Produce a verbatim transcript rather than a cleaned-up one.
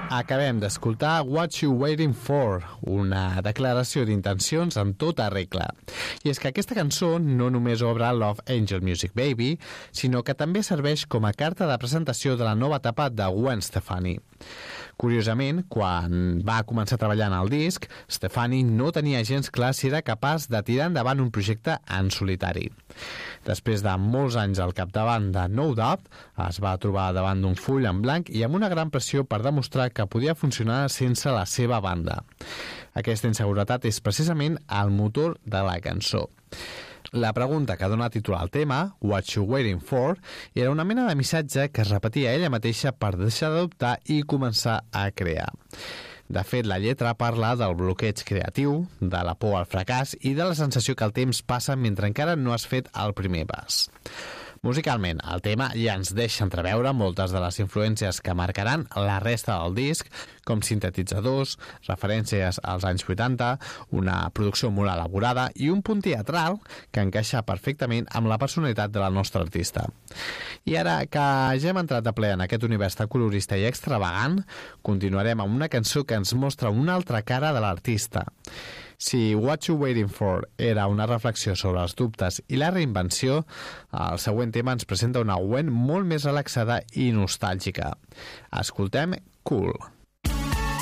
Acabem d'escoltar What You Waiting For, una declaració d'intencions en tota regla. I és que aquesta cançó no només obre Love Angel Music Baby, sinó que també serveix com a carta de presentació de la nova etapa de Gwen Stefani. Curiosament, quan va començar a treballar en el disc, Stefani no tenia gens clar si era capaç de tirar endavant un projecte en solitari. Després de molts anys al capdavant de No Doubt, es va trobar davant d'un full en blanc i amb una gran pressió per demostrar que podia funcionar sense la seva banda. Aquesta inseguretat és precisament el motor de la cançó. La pregunta que dona títol al tema, What You Waiting For, era una mena de missatge que es repetia ella mateixa per deixar de dubtar i començar a crear. De fet, la lletra parla del bloqueig creatiu, de la por al fracàs i de la sensació que el temps passa mentre encara no has fet el primer pas. Musicalment, el tema ja ens deixa entreveure moltes de les influències que marcaran la resta del disc, com sintetitzadors, referències als anys vuitanta, una producció molt elaborada i un punt teatral que encaixa perfectament amb la personalitat de la nostra artista. I ara que ja hem entrat de ple en aquest univers tan colorista i extravagant, continuarem amb una cançó que ens mostra una altra cara de l'artista. Si What You Waiting For era una reflexió sobre els dubtes i la reinvenció, el següent tema ens presenta una Gwen molt més relaxada i nostàlgica. Escoltem Cool.